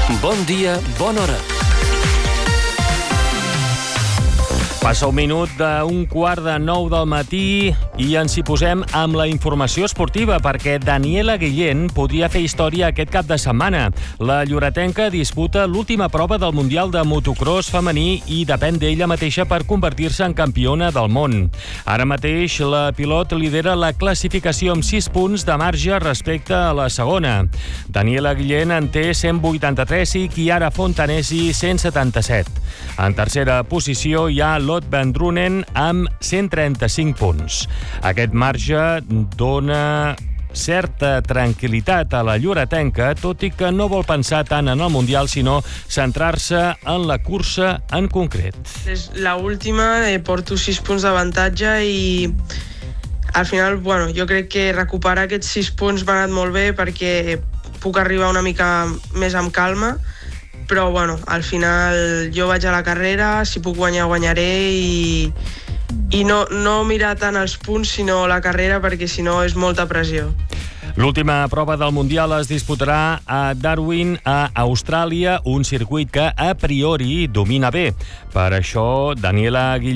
Bon dia, bona hora. Passa un minut d'un 8:45 del matí i ens hi posem amb la informació esportiva perquè Daniela Guillén podria fer història aquest cap de setmana. La lloretenca disputa l'última prova del Mundial de Motocross femení i depèn d'ella mateixa per convertir-se en campiona del món. Ara mateix la pilot lidera la classificació amb 6 punts de marge respecte a la segona. Daniela Guillén en té 183 i Chiara Fontanesi 177. En tercera posició hi ha Lot Van Drunen amb 135 punts. Aquest marge dona certa tranquil·litat a la lloretenca, tot i que no vol pensar tant en el Mundial, sinó centrar-se en la cursa en concret. És l'última, porto 6 punts d'avantatge i al final, jo crec que recuperar aquests 6 punts m'ha anat molt bé perquè puc arribar una mica més amb calma, però al final jo vaig a la carrera, si puc guanyar, guanyaré i no mirar tant els punts sinó la carrera perquè si no és molta pressió. L'última prova del Mundial es disputarà a Darwin, a Austràlia, un circuit que a priori domina bé. Per això, Daniela Guillén